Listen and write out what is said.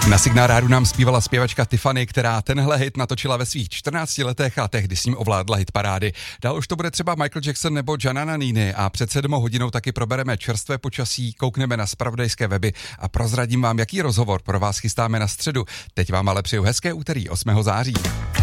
Na Signál Rádu nám zpívala zpěvačka Tiffany, která tenhle hit natočila ve svých 14 letech a tehdy s ním ovládla hitparády. Dál už to bude třeba Michael Jackson nebo Gianna Nannini a před 7 hodinou taky probereme čerstvé počasí, koukneme na zpravodajské weby a prozradím vám, jaký rozhovor pro vás chystáme na středu. Teď vám ale přeju hezké úterý 8. září.